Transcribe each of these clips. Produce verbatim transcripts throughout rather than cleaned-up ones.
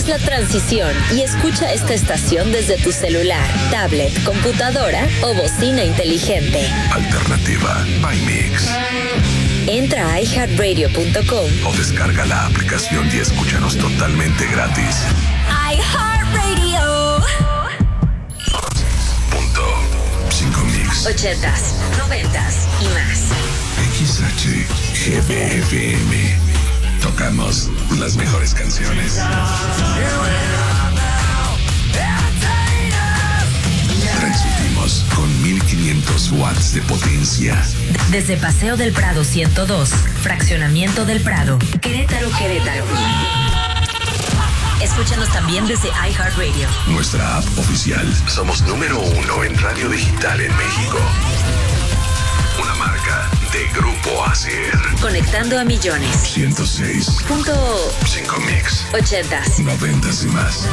Haz la transición y escucha esta estación desde tu celular, tablet, computadora o bocina inteligente. Alternativa by Mix. Entra a i heart radio punto com o descarga la aplicación y escúchanos totalmente gratis. iHeartRadio. Punto cinco Mix. Ochentas, noventas y más. X H G B F M. Tocamos las mejores canciones. Transmitimos con mil quinientos watts de potencia. Desde Paseo del Prado ciento dos, Fraccionamiento del Prado, Querétaro, Querétaro. Escúchanos también desde iHeartRadio. Nuestra app oficial. Somos número uno en radio digital en México. Una marca de Grupo Acer. Conectando a millones. ciento seis Punto cinco Mix. Ochentas. Noventas y más.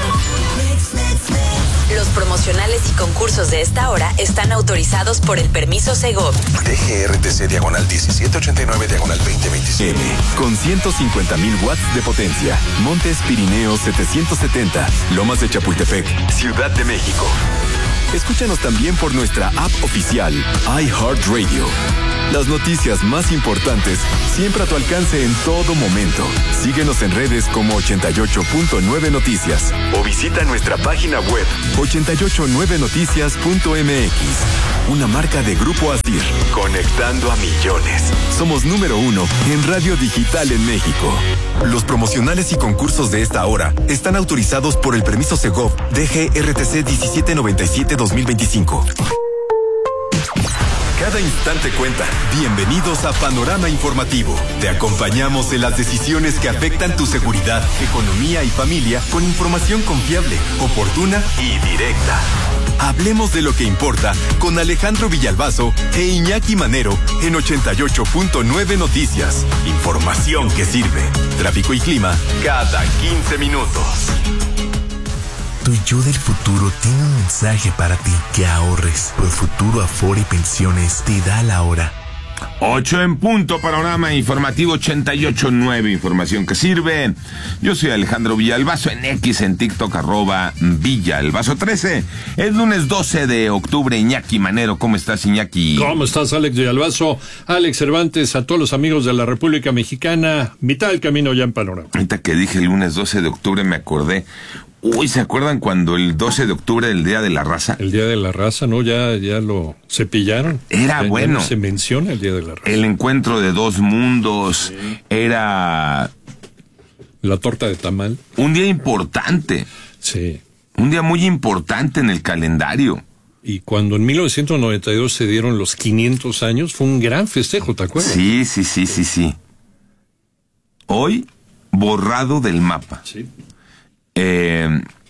Los promocionales y concursos de esta hora están autorizados por el permiso Segov. D G R T C diagonal diecisiete ochenta y nueve diagonal veinte veintisiete. M, con ciento cincuenta mil watts de potencia. Montes Pirineos setecientos setenta. Lomas de Chapultepec, Ciudad de México. Escúchanos también por nuestra app oficial, iHeartRadio. Las noticias más importantes siempre a tu alcance en todo momento. Síguenos en redes como ochenta y ocho punto nueve Noticias o visita nuestra página web ochenta y ocho nueve noticias punto m x. Una marca de Grupo Asir, conectando a millones. Somos número uno en radio digital en México. Los promocionales y concursos de esta hora están autorizados por el permiso Segov D G R T C diecisiete noventa y siete dos mil veinticinco. Cada instante cuenta. Bienvenidos a Panorama Informativo. Te acompañamos en las decisiones que afectan tu seguridad, economía y familia con información confiable, oportuna y directa. Hablemos de lo que importa con Alejandro Villalbazo e Iñaki Manero en ochenta y ocho punto nueve Noticias. Información que sirve. Tráfico y clima cada quince minutos. Tu yo del futuro tiene un mensaje para ti. Que ahorres. Por Futuro Afore y Pensiones te da la hora. Ocho en punto, Panorama Informativo ochenta y ocho punto nueve, información que sirve. Yo soy Alejandro Villalbazo, en X, en TikTok, arroba Villalbazo trece. Es lunes doce de octubre. Iñaki Manero, ¿cómo estás, Iñaki? ¿Cómo estás, Alex Villalbazo? Alex Cervantes, a todos los amigos de la República Mexicana, mitad del camino ya en Panorama. Ahorita que dije el lunes doce de octubre me acordé. Uy, ¿se acuerdan cuando el doce de octubre, el Día de la Raza? El Día de la Raza, ¿no? Ya, ya lo cepillaron. Era ya, bueno. Ya no se menciona el Día de la Raza. El encuentro de dos mundos. Sí. Era... La torta de tamal. Un día importante. Sí. Un día muy importante en el calendario. Y cuando en mil novecientos noventa y dos se dieron los quinientos años, fue un gran festejo, ¿te acuerdas? Sí, sí, sí, sí, sí. Hoy, borrado del mapa. Sí. Eh,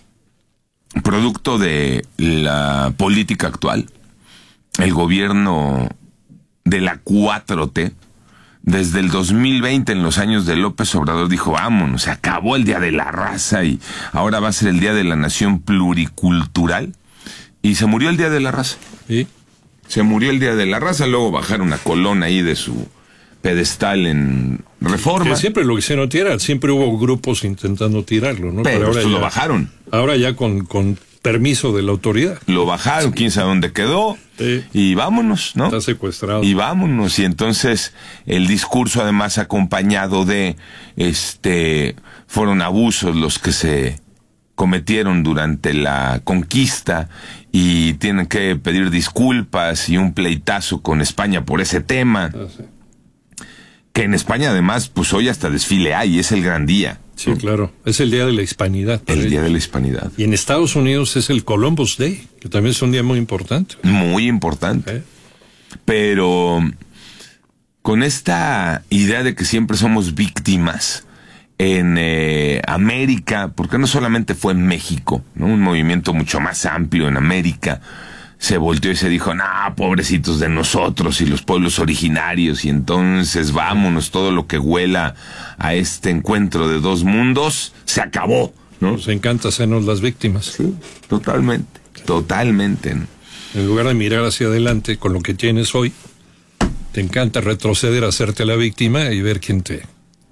producto de la política actual, el gobierno de la cuatro T, desde el dos mil veinte, en los años de López Obrador, dijo, vámonos, se acabó el Día de la Raza y ahora va a ser el Día de la Nación Pluricultural, y se murió el Día de la Raza. ¿Sí? Se murió el Día de la Raza, luego bajaron a Colón ahí de su pedestal en Reforma. Que siempre lo quisieron tirar, siempre hubo grupos intentando tirarlo, ¿no? Pero, Pero ahora ya, lo bajaron. Ahora ya con, con permiso de la autoridad. Lo bajaron, quién sabe dónde quedó, sí. Y vámonos, ¿no? Está secuestrado. Y vámonos, y entonces el discurso además acompañado de, este, fueron abusos los que se cometieron durante la conquista y tienen que pedir disculpas y un pleitazo con España por ese tema. Ah, sí. Que en España además, pues hoy hasta desfile hay, es el gran día. Sí, ¿no? Claro, es el Día de la Hispanidad. El ellos. Día de la Hispanidad. Y en Estados Unidos es el Columbus Day, que también es un día muy importante. Muy importante. ¿Eh? Pero con esta idea de que siempre somos víctimas en eh, América, porque no solamente fue en México, ¿no? Un movimiento mucho más amplio en América, se volteó y se dijo, nah, pobrecitos de nosotros y los pueblos originarios, y entonces vámonos, todo lo que huela a este encuentro de dos mundos, se acabó, ¿no? Nos encanta hacernos las víctimas. Sí, totalmente, totalmente. En lugar de mirar hacia adelante con lo que tienes hoy, te encanta retroceder, hacerte la víctima y ver quién te,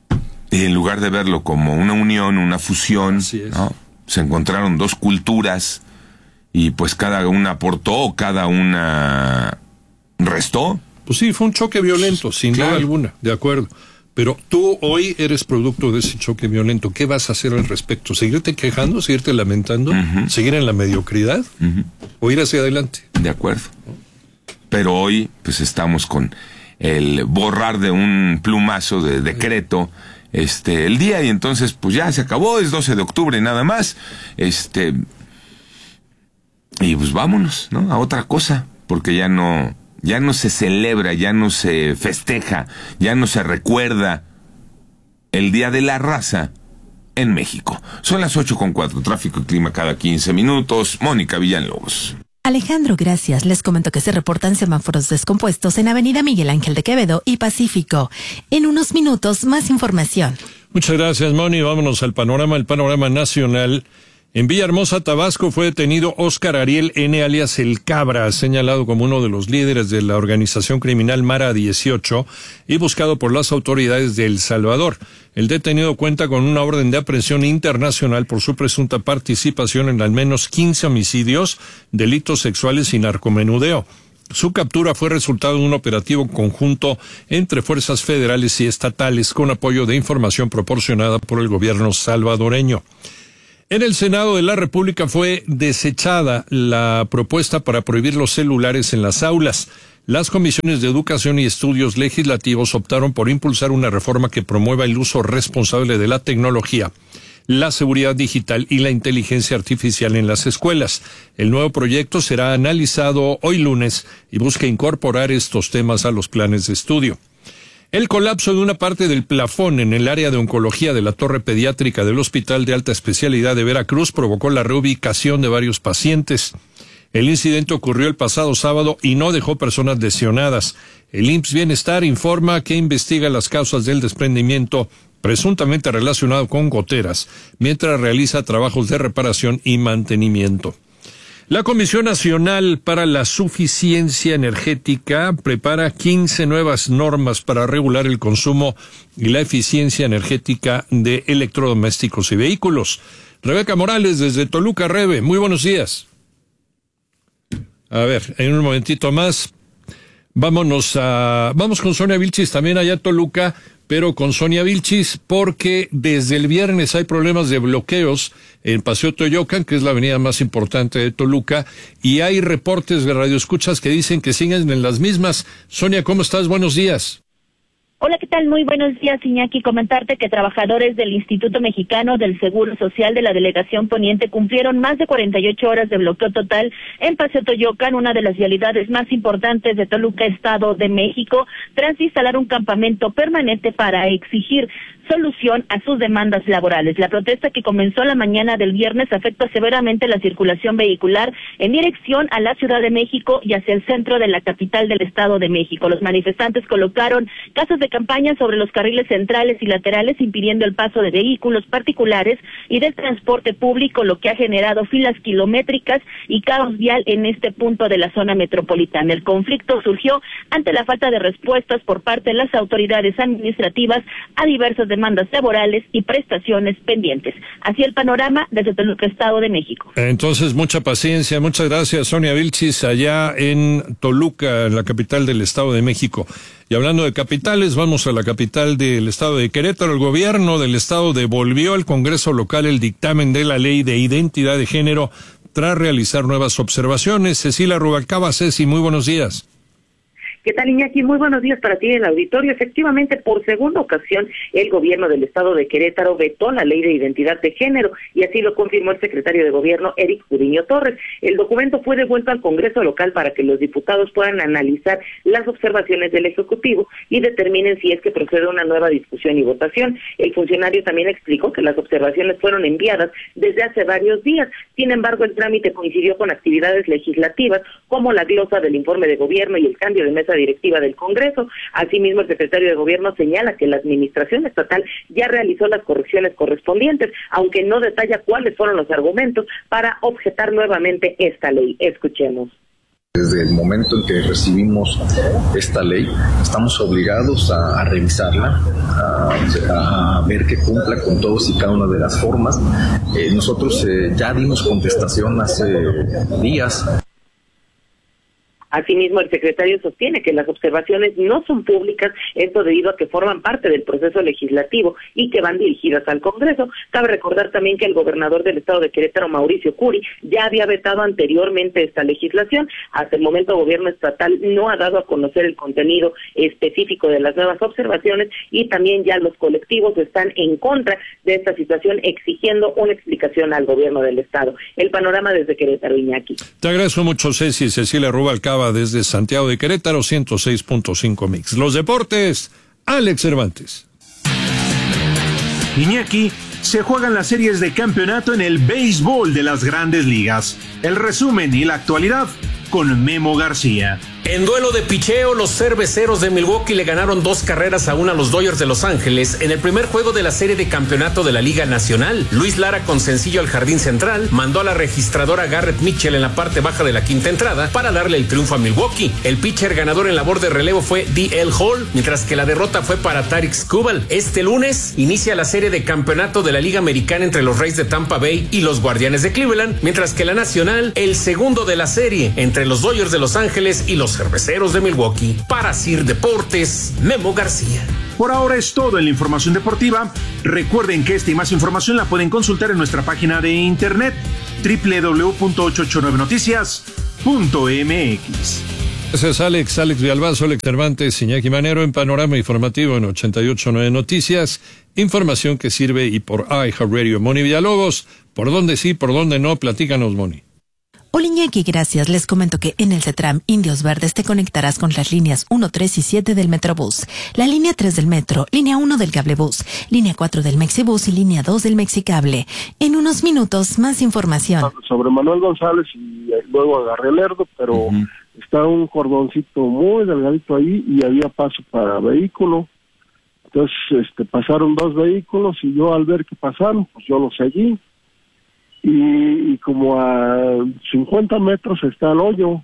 Y en lugar de verlo como una unión, una fusión, ¿no? Se encontraron dos culturas y pues cada una aportó, cada una restó. Pues sí, fue un choque violento, sin claro. duda alguna, de acuerdo. Pero tú hoy eres producto de ese choque violento. ¿Qué vas a hacer al respecto? ¿Seguirte quejando, seguirte lamentando? Uh-huh. ¿Seguir en la mediocridad? Uh-huh. ¿O ir hacia adelante? De acuerdo. Pero hoy pues estamos con el borrar de un plumazo de decreto este el día, y entonces pues ya se acabó, es doce de octubre nada más, este y pues vámonos, ¿no? A otra cosa, porque ya no ya no se celebra, ya no se festeja, ya no se recuerda el Día de la Raza en México. Son las ocho con cuatro, tráfico y clima cada quince minutos. Mónica Villalobos. Alejandro, gracias. Les comento que se reportan semáforos descompuestos en Avenida Miguel Ángel de Quevedo y Pacífico. En unos minutos, más información. Muchas gracias, Moni. Vámonos al panorama, el panorama nacional. En Villahermosa, Tabasco, fue detenido Óscar Ariel N., alias El Cabra, señalado como uno de los líderes de la organización criminal Mara dieciocho y buscado por las autoridades de El Salvador. El detenido cuenta con una orden de aprehensión internacional por su presunta participación en al menos quince homicidios, delitos sexuales y narcomenudeo. Su captura fue resultado de un operativo conjunto entre fuerzas federales y estatales con apoyo de información proporcionada por el gobierno salvadoreño. En el Senado de la República fue desechada la propuesta para prohibir los celulares en las aulas. Las comisiones de Educación y Estudios Legislativos optaron por impulsar una reforma que promueva el uso responsable de la tecnología, la seguridad digital y la inteligencia artificial en las escuelas. El nuevo proyecto será analizado hoy lunes y busca incorporar estos temas a los planes de estudio. El colapso de una parte del plafón en el área de oncología de la torre pediátrica del Hospital de Alta Especialidad de Veracruz provocó la reubicación de varios pacientes. El incidente ocurrió el pasado sábado y no dejó personas lesionadas. El I M S S Bienestar informa que investiga las causas del desprendimiento presuntamente relacionado con goteras, mientras realiza trabajos de reparación y mantenimiento. La Comisión Nacional para la Suficiencia Energética prepara quince nuevas normas para regular el consumo y la eficiencia energética de electrodomésticos y vehículos. Rebeca Morales, desde Toluca. Rebe, muy buenos días. A ver, en un momentito más, vámonos a, vamos con Sonia Vilchis, también allá en Toluca, pero con Sonia Vilchis, porque desde el viernes hay problemas de bloqueos en Paseo Toyocan, que es la avenida más importante de Toluca, y hay reportes de radioescuchas que dicen que siguen en las mismas. Sonia, ¿cómo estás? Buenos días. Hola, ¿qué tal? Muy buenos días, Iñaki. Comentarte que trabajadores del Instituto Mexicano del Seguro Social de la Delegación Poniente cumplieron más de cuarenta y ocho horas de bloqueo total en Paseo Toyocan, una de las vialidades más importantes de Toluca, Estado de México, tras instalar un campamento permanente para exigir solución a sus demandas laborales. La protesta, que comenzó la mañana del viernes, afecta severamente la circulación vehicular en dirección a la Ciudad de México y hacia el centro de la capital del Estado de México. Los manifestantes colocaron casas de campaña sobre los carriles centrales y laterales, impidiendo el paso de vehículos particulares y del transporte público, lo que ha generado filas kilométricas y caos vial en este punto de la zona metropolitana. El conflicto surgió ante la falta de respuestas por parte de las autoridades administrativas a diversas demandas laborales y prestaciones pendientes. Así el panorama desde Toluca, Estado de México. Entonces, mucha paciencia. Muchas gracias, Sonia Vilchis, allá en Toluca, en la capital del Estado de México. Y hablando de capitales, vamos a la capital del estado de Querétaro. El gobierno del estado devolvió al Congreso local el dictamen de la Ley de Identidad de Género tras realizar nuevas observaciones. Cecilia Rubalcaba, Ceci, muy buenos días. ¿Qué tal, Iñaki? Muy buenos días para ti en el auditorio. Efectivamente, por segunda ocasión, el gobierno del estado de Querétaro vetó la Ley de Identidad de Género, y así lo confirmó el secretario de Gobierno, Eric Gudiño Torres. El documento fue devuelto al Congreso local para que los diputados puedan analizar las observaciones del Ejecutivo y determinen si es que procede una nueva discusión y votación. El funcionario también explicó que las observaciones fueron enviadas desde hace varios días. Sin embargo, el trámite coincidió con actividades legislativas como la glosa del informe de gobierno y el cambio de mesa directiva del Congreso. Asimismo, el secretario de Gobierno señala que la administración estatal ya realizó las correcciones correspondientes, aunque no detalla cuáles fueron los argumentos para objetar nuevamente esta ley. Escuchemos. Desde el momento en que recibimos esta ley, estamos obligados a, a revisarla, a, a ver que cumpla con todos y cada una de las formas. Eh, nosotros eh, ya dimos contestación hace días. Asimismo, el secretario sostiene que las observaciones no son públicas, esto debido a que forman parte del proceso legislativo y que van dirigidas al Congreso. Cabe recordar también que el gobernador del estado de Querétaro, Mauricio Curi, ya había vetado anteriormente esta legislación. Hasta el momento, el gobierno estatal no ha dado a conocer el contenido específico de las nuevas observaciones y también ya los colectivos están en contra de esta situación, exigiendo una explicación al gobierno del estado. El panorama desde Querétaro, Iñaki. Te agradezco mucho, Ceci. Cecilia Rubalcaba desde Santiago de Querétaro, ciento seis punto cinco Mix. Los deportes, Alex Cervantes. Iñaki, se juegan las series de campeonato en el béisbol de las Grandes Ligas. El resumen y la actualidad con Memo García. En duelo de picheo, los cerveceros de Milwaukee le ganaron dos carreras a una a los Dodgers de Los Ángeles en el primer juego de la serie de campeonato de la Liga Nacional. Luis Lara, con sencillo al jardín central, mandó a la registradora Garrett Mitchell en la parte baja de la quinta entrada para darle el triunfo a Milwaukee. El pitcher ganador en labor de relevo fue D L Hall, mientras que la derrota fue para Tarik Skubal. Este lunes inicia la serie de campeonato de la Liga Americana entre los Rays de Tampa Bay y los Guardianes de Cleveland, mientras que la Nacional, el segundo de la serie entre los Dodgers de Los Ángeles y los Cerveceros de Milwaukee. Para Sir Deportes, Memo García. Por ahora es todo en la información deportiva. Recuerden que esta y más información la pueden consultar en nuestra página de internet doble u doble u doble u punto ochocientos ochenta y nueve noticias punto m x. Gracias, Alex. Alex Villalbazo, Alex Cervantes, Iñaki Manero en Panorama Informativo en ochenta y ocho punto nueve Noticias. Información que sirve y por iHeartRadio. Moni Villalobos, ¿por dónde sí, por dónde no? Platícanos, Moni. Hola Iñaki, gracias. Les comento que en el CETRAM Indios Verdes te conectarás con las líneas uno, tres y siete del Metrobús, la línea tres del Metro, línea uno del Cablebús, línea cuatro del Mexibús y línea dos del Mexicable. En unos minutos, más información. Sobre Manuel González y luego agarré el Lerdo, pero uh-huh. está un cordoncito muy delgadito ahí y había paso para vehículo. Entonces este, pasaron dos vehículos y yo al ver que pasaron, pues yo los seguí. Y, y como a cincuenta metros está el hoyo,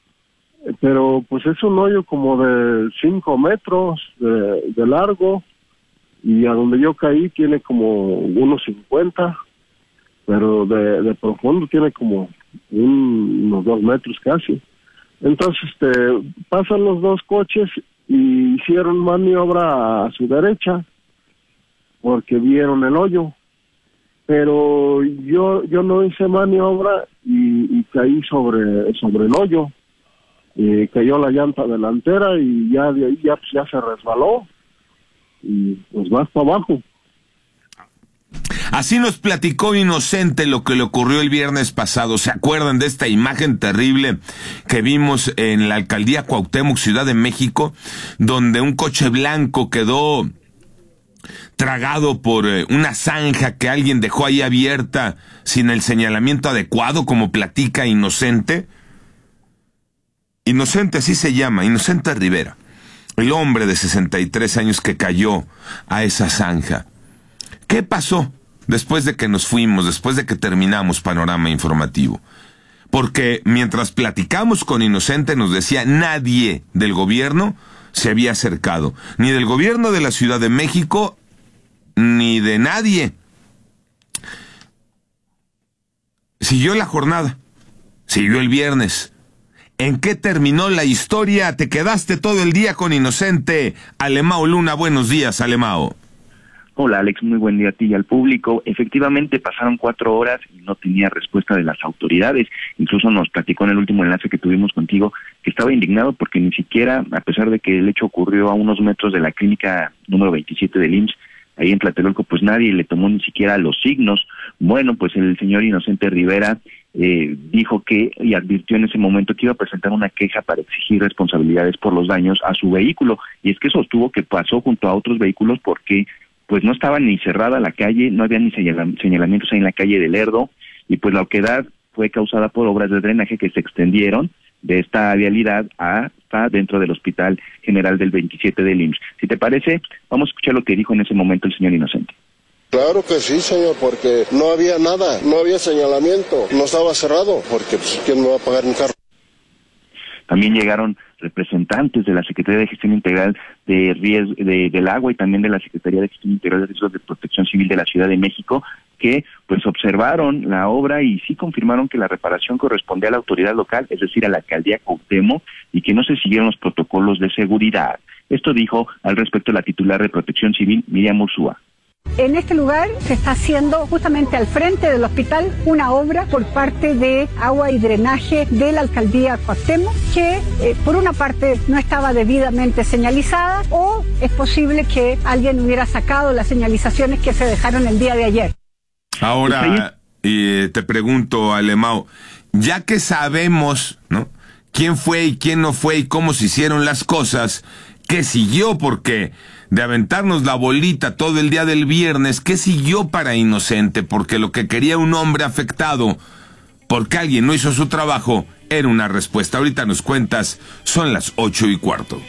pero pues es un hoyo como de cinco metros de, de largo, y a donde yo caí tiene como unos cincuenta, pero de, de profundo tiene como un, unos dos metros casi. Entonces este, pasan los dos coches y hicieron maniobra a su derecha porque vieron el hoyo. Pero yo yo no hice maniobra y, y caí sobre sobre el hoyo, y cayó la llanta delantera y ya de ahí ya, pues ya se resbaló y pues vas para abajo. Así nos platicó Inocente lo que le ocurrió el viernes pasado. ¿Se acuerdan de esta imagen terrible que vimos en la alcaldía Cuauhtémoc, Ciudad de México, donde un coche blanco quedó tragado por eh, una zanja que alguien dejó ahí abierta sin el señalamiento adecuado, como platica Inocente? Inocente, así se llama, Inocente Rivera, el hombre de sesenta y tres años que cayó a esa zanja. ¿Qué pasó después de que nos fuimos, después de que terminamos Panorama Informativo? Porque mientras platicamos con Inocente nos decía, nadie del gobierno se había acercado, ni del gobierno de la Ciudad de México, ni de nadie. Siguió la jornada, siguió el viernes. ¿En qué terminó la historia? Te quedaste todo el día con Inocente. Alemao Luna, buenos días, Alemao. Hola Alex, muy buen día a ti y al público. Efectivamente pasaron cuatro horas y no tenía respuesta de las autoridades. Incluso nos platicó en el último enlace que tuvimos contigo que estaba indignado porque ni siquiera, a pesar de que el hecho ocurrió a unos metros de la clínica número veintisiete del I M S S, ahí en Tlatelolco, pues nadie le tomó ni siquiera los signos. Bueno, pues el señor Inocente Rivera eh, dijo que, y advirtió en ese momento que iba a presentar una queja para exigir responsabilidades por los daños a su vehículo. Y es que sostuvo que pasó junto a otros vehículos porque pues no estaba ni cerrada la calle, no había ni señalamientos ahí en la calle del Lerdo, y pues la oquedad fue causada por obras de drenaje que se extendieron de esta vialidad hasta dentro del Hospital General del veintisiete del I M S S. Si te parece, vamos a escuchar lo que dijo en ese momento el señor Inocente. Claro que sí, señor, porque no había nada, no había señalamiento, no estaba cerrado, porque pues, ¿quién me va a pagar mi carro? También llegaron representantes de la Secretaría de Gestión Integral de Riesgo de, del Agua y también de la Secretaría de Gestión Integral de Riesgos de Protección Civil de la Ciudad de México, que pues observaron la obra y sí confirmaron que la reparación correspondía a la autoridad local, es decir, a la alcaldía Cuauhtémoc, y que no se siguieron los protocolos de seguridad. Esto dijo al respecto la titular de Protección Civil, Miriam Ursúa. En este lugar se está haciendo justamente al frente del hospital una obra por parte de agua y drenaje de la alcaldía Cuauhtémoc que eh, por una parte no estaba debidamente señalizada o es posible que alguien hubiera sacado las señalizaciones que se dejaron el día de ayer. Ahora eh, te pregunto, Alemão, ya que sabemos, ¿no?, quién fue y quién no fue y cómo se hicieron las cosas, ¿qué siguió? Porque de aventarnos la bolita todo el día del viernes, ¿qué siguió para Inocente? Porque lo que quería un hombre afectado porque alguien no hizo su trabajo era una respuesta. Ahorita nos cuentas, son las ocho y cuarto.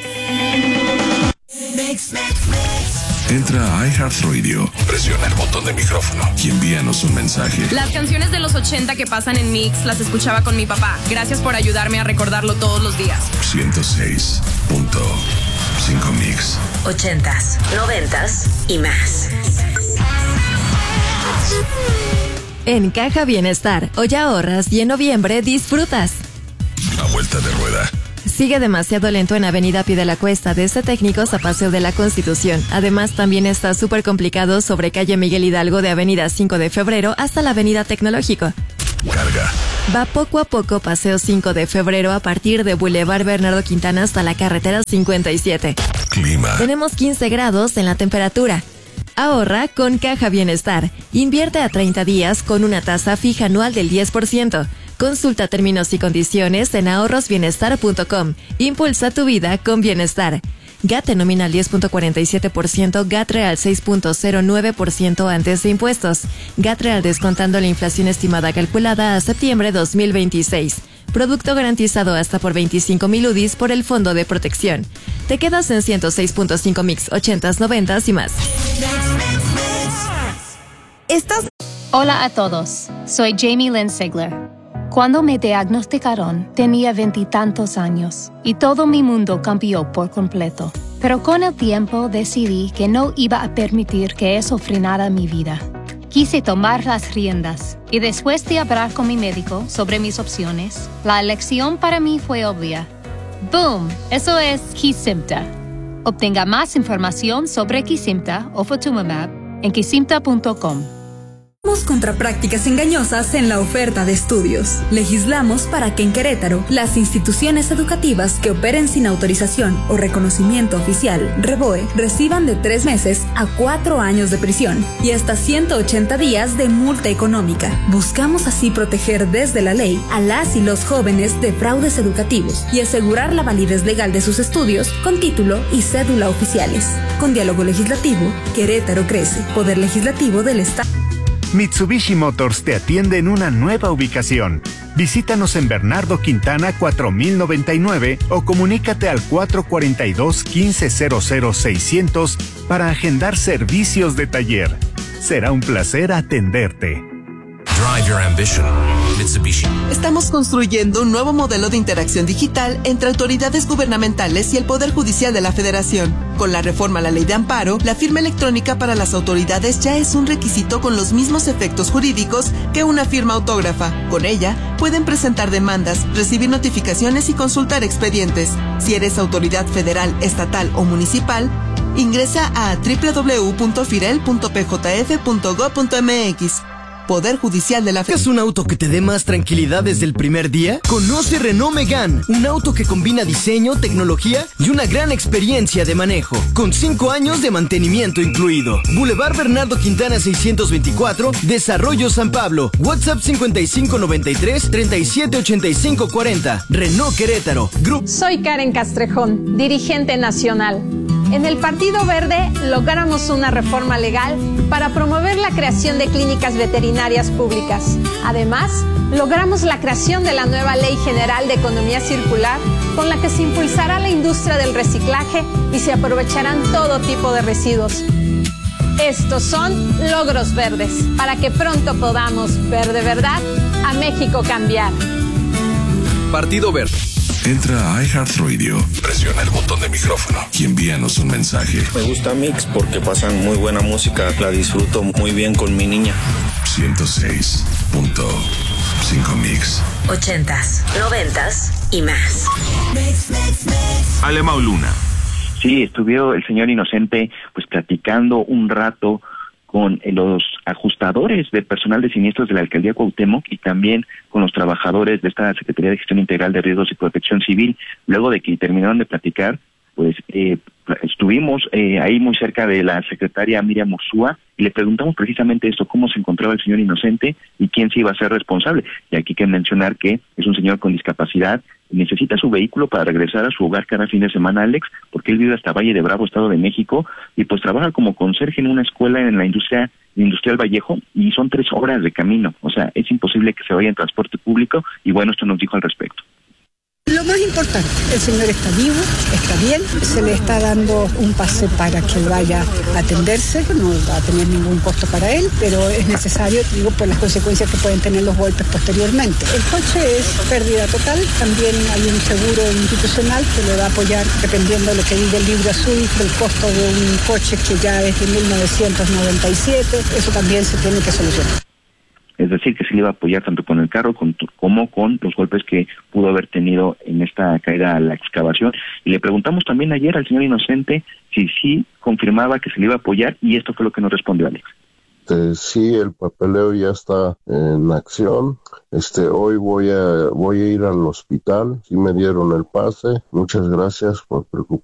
Entra a iHeartRadio, presiona el botón de micrófono y envíanos un mensaje. Las canciones de los ochenta que pasan en Mix las escuchaba con mi papá. Gracias por ayudarme a recordarlo todos los días. ciento seis punto cinco Mix. Ochentas, noventas y más. En Caja Bienestar, hoy ahorras y en noviembre disfrutas. La vuelta de rueda. Sigue demasiado lento en Avenida Pie de la Cuesta, desde Técnicos a Paseo de la Constitución. Además, también está súper complicado sobre calle Miguel Hidalgo de Avenida cinco de Febrero hasta la Avenida Tecnológico. Carga. Va poco a poco Paseo cinco de Febrero a partir de Boulevard Bernardo Quintana hasta la carretera cincuenta y siete. Clima. Tenemos quince grados en la temperatura. Ahorra con Caja Bienestar. Invierte a treinta días con una tasa fija anual del diez por ciento. Consulta términos y condiciones en ahorros bienestar punto com. Impulsa tu vida con bienestar. G A T nominal diez punto cuarenta y siete por ciento, G A T real seis punto cero nueve por ciento antes de impuestos. G A T real descontando la inflación estimada calculada a septiembre dos mil veintiséis. Producto garantizado hasta por veinticinco mil U D Is por el Fondo de Protección. Te quedas en ciento seis punto cinco Mix, ochentas, noventas y más. ¿Estás? Hola a todos, soy Jamie Lynn Sigler. Cuando me diagnosticaron, tenía veintitantos años y todo mi mundo cambió por completo. Pero con el tiempo decidí que no iba a permitir que eso frenara mi vida. Quise tomar las riendas y después de hablar con mi médico sobre mis opciones, la elección para mí fue obvia. ¡Boom! Eso es Kesimpta. Obtenga más información sobre Kesimpta o Ofatumumab en kesimpta punto com. Contra prácticas engañosas en la oferta de estudios. Legislamos para que en Querétaro las instituciones educativas que operen sin autorización o reconocimiento oficial, REBOE, reciban de tres meses a cuatro años de prisión y hasta ciento ochenta días de multa económica. Buscamos así proteger desde la ley a las y los jóvenes de fraudes educativos y asegurar la validez legal de sus estudios con título y cédula oficiales. Con diálogo legislativo, Querétaro crece. Poder Legislativo del Estado. Mitsubishi Motors te atiende en una nueva ubicación. Visítanos en Bernardo Quintana cuatro mil noventa y nueve o comunícate al cuatro cuatro dos, uno cinco cero cero seiscientos para agendar servicios de taller. Será un placer atenderte. Drive your ambition. Mitsubishi. Estamos construyendo un nuevo modelo de interacción digital entre autoridades gubernamentales y el Poder Judicial de la Federación. Con la reforma a la Ley de Amparo, la firma electrónica para las autoridades ya es un requisito con los mismos efectos jurídicos que una firma autógrafa. Con ella, pueden presentar demandas, recibir notificaciones y consultar expedientes. Si eres autoridad federal, estatal o municipal, ingresa a doble u doble u doble u punto firel punto p j f punto gob punto m x. Poder Judicial de la Federación. ¿Es un auto que te dé más tranquilidad desde el primer día? Conoce Renault Megane, un auto que combina diseño, tecnología y una gran experiencia de manejo, con cinco años de mantenimiento incluido. Boulevard Bernardo Quintana seiscientos veinticuatro, Desarrollo San Pablo. WhatsApp cincuenta y cinco noventa y tres, treinta y siete ochenta y cinco cuarenta. Renault Querétaro. Grupo. Soy Karen Castrejón, dirigente nacional. En el Partido Verde logramos una reforma legal para promover la creación de clínicas veterinarias públicas. Además, logramos la creación de la nueva Ley General de Economía Circular, con la que se impulsará la industria del reciclaje y se aprovecharán todo tipo de residuos. Estos son logros verdes, para que pronto podamos ver de verdad a México cambiar. Partido Verde. Entra a iHeartRadio, presiona el botón de micrófono y envíanos un mensaje. Me gusta Mix porque pasan muy buena música, la disfruto muy bien con mi niña. ciento seis punto cinco Mix. Ochentas, noventas y más. Ale Mauluna. Sí, estuvo el señor Inocente pues platicando un rato con los ajustadores de personal de siniestros de la Alcaldía Cuauhtémoc y también con los trabajadores de esta Secretaría de Gestión Integral de Riesgos y Protección Civil. Luego de que terminaron de platicar, pues eh, estuvimos eh, ahí muy cerca de la secretaria Miriam Ursúa y le preguntamos precisamente esto, cómo se encontraba el señor Inocente y quién se iba a ser responsable. Y aquí hay que mencionar que es un señor con discapacidad, necesita su vehículo para regresar a su hogar cada fin de semana, Alex, porque él vive hasta Valle de Bravo, Estado de México, y pues trabaja como conserje en una escuela en la industria industrial Vallejo, y son tres horas de camino, o sea, es imposible que se vaya en transporte público, y bueno, esto nos dijo al respecto. Lo más importante, el señor está vivo, está bien, se le está dando un pase para que vaya a atenderse, no va a tener ningún costo para él, pero es necesario, digo, por las consecuencias que pueden tener los golpes posteriormente. El coche es pérdida total, también hay un seguro institucional que le va a apoyar, dependiendo de lo que diga el libro azul, el costo de un coche que ya es de mil novecientos noventa y siete, eso también se tiene que solucionar. Es decir, que se le iba a apoyar tanto con el carro con, como con los golpes que pudo haber tenido en esta caída a la excavación. Y le preguntamos también ayer al señor Inocente si sí confirmaba que se le iba a apoyar, y esto fue lo que nos respondió Alex. Este, sí, el papeleo ya está en acción. Este, hoy voy a voy a ir al hospital. Sí me dieron el pase. Muchas gracias por preocuparse.